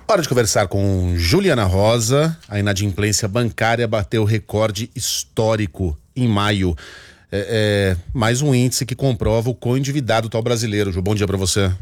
Hora de conversar com Juliana Rosa. A inadimplência bancária bateu recorde histórico em maio. Mais um índice que comprova o quão endividado está o brasileiro. Ju, bom dia para você.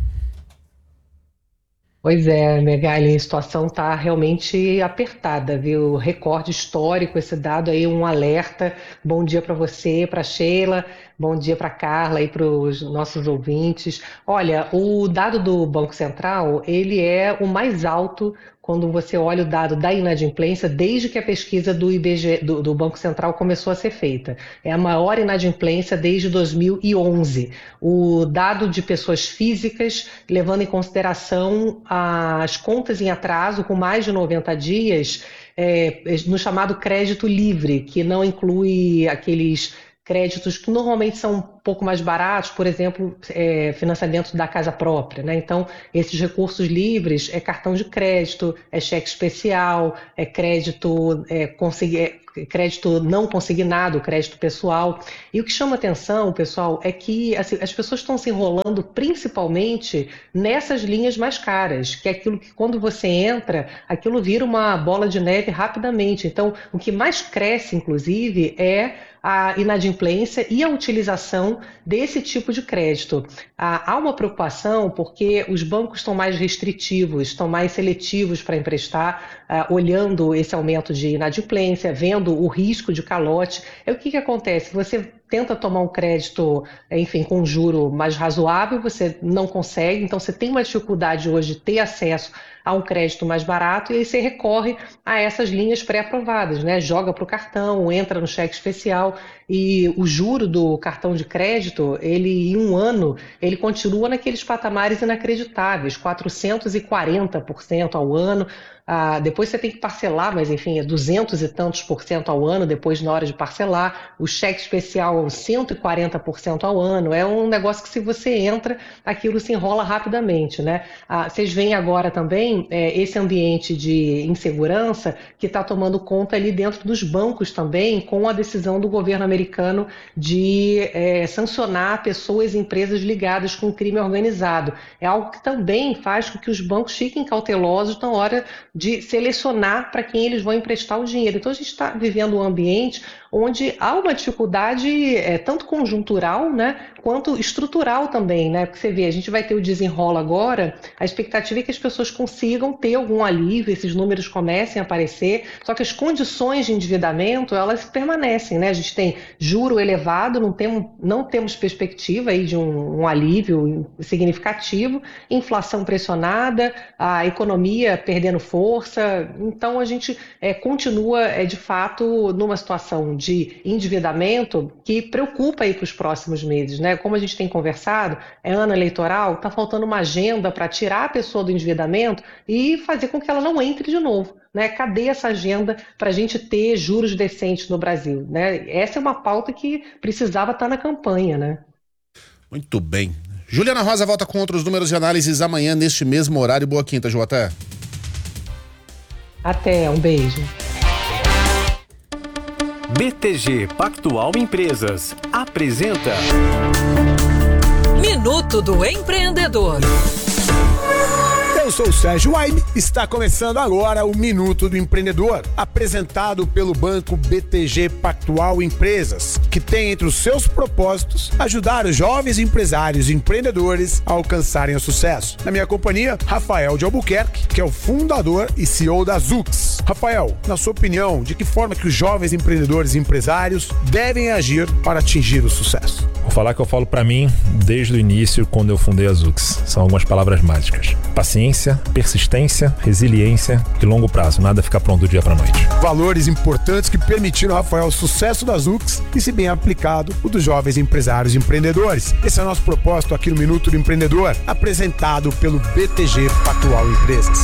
Pois é, Megali, a situação está realmente apertada, viu? Recorde histórico, esse dado aí, um alerta. Bom dia para você, para Sheila, bom dia para Carla e para os nossos ouvintes. Olha, o dado do Banco Central, ele é o mais alto quando você olha o dado da inadimplência desde que a pesquisa do IBGE, do Banco Central começou a ser feita. É a maior inadimplência desde 2011. O dado de pessoas físicas, levando em consideração as contas em atraso com mais de 90 dias, no chamado crédito livre, que não inclui aqueles créditos que normalmente são um pouco mais baratos, por exemplo, financiamento da casa própria, né? Então, esses recursos livres é cartão de crédito, é cheque especial, é crédito, crédito não consignado, crédito pessoal. E o que chama atenção, pessoal, é que assim, as pessoas estão se enrolando principalmente nessas linhas mais caras, que é aquilo que quando você entra, aquilo vira uma bola de neve rapidamente. Então, o que mais cresce, inclusive, é a inadimplência e a utilização desse tipo de crédito. Há uma preocupação porque os bancos estão mais restritivos, estão mais seletivos para emprestar, olhando esse aumento de inadimplência, vendo o risco de calote. O que acontece? Você tenta tomar um crédito, enfim, com um juro mais razoável, você não consegue, então você tem uma dificuldade hoje de ter acesso a um crédito mais barato e aí você recorre a essas linhas pré-aprovadas, né? Joga para o cartão, entra no cheque especial e o juro do cartão de crédito, ele em um ano, ele continua naqueles patamares inacreditáveis, 440% ao ano. Depois você tem que parcelar, mas enfim, é 200 e tantos por cento ao ano, depois na hora de parcelar. O cheque especial 140% ao ano. É um negócio que se você entra, aquilo se enrola rapidamente, né? Vocês veem agora também esse ambiente de insegurança que está tomando conta ali dentro dos bancos também, com a decisão do governo americano de sancionar pessoas e empresas ligadas com o crime organizado. É algo que também faz com que os bancos fiquem cautelosos na hora de selecionar para quem eles vão emprestar o dinheiro. Então a gente está vivendo um ambiente onde há uma dificuldade tanto conjuntural, né, quanto estrutural também, né? Porque você vê, a gente vai ter o desenrola agora, a expectativa é que as pessoas consigam ter algum alívio, esses números comecem a aparecer, só que as condições de endividamento, elas permanecem, né? A gente tem juro elevado, não temos perspectiva aí de um alívio significativo, inflação pressionada, a economia perdendo força, então a gente continua, de fato, numa situação de endividamento que preocupa aí para os próximos meses, né? Como a gente tem conversado, é ano eleitoral, está faltando uma agenda para tirar a pessoa do endividamento e fazer com que ela não entre de novo, né? Cadê essa agenda para a gente ter juros decentes no Brasil, né? Essa é uma pauta que precisava estar na campanha, né? Muito bem. Juliana Rosa volta com outros números e análises amanhã neste mesmo horário. Boa quinta, Ju. Até, um beijo. BTG Pactual Empresas apresenta Minuto do Empreendedor. Eu sou o Sérgio Waime, está começando agora o Minuto do Empreendedor, apresentado pelo Banco BTG Pactual Empresas, que tem entre os seus propósitos ajudar os jovens empresários e empreendedores a alcançarem o sucesso. Na minha companhia, Rafael de Albuquerque, que é o fundador e CEO da Zux. Rafael, na sua opinião, de que forma que os jovens empreendedores e empresários devem agir para atingir o sucesso? Vou falar que eu falo para mim desde o início, quando eu fundei a Zux. São algumas palavras mágicas: paciência, persistência, resiliência e longo prazo. Nada fica pronto do dia para noite. Valores importantes que permitiram ao Rafael o sucesso da Zux e, se bem aplicado, o dos jovens empresários e empreendedores. Esse é o nosso propósito aqui no Minuto do Empreendedor, apresentado pelo BTG Pactual Empresas.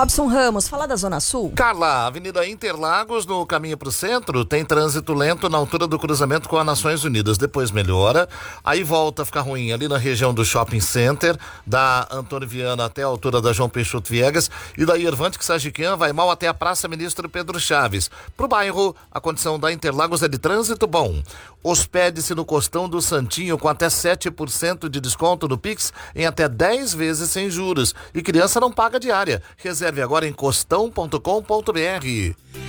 Robson Ramos, fala da Zona Sul. Carla, Avenida Interlagos, no caminho para o centro, tem trânsito lento na altura do cruzamento com a Nações Unidas. Depois melhora, aí volta a ficar ruim ali na região do Shopping Center, da Antônio Viana até a altura da João Peixoto Viegas, e da Irvante Sagiquian vai mal até a Praça Ministro Pedro Chaves. Pro bairro, a condição da Interlagos é de trânsito bom. Hospede-se no Costão do Santinho com até 7% de desconto no Pix em até 10 vezes sem juros. E criança não paga diária. Reserve agora em costão.com.br.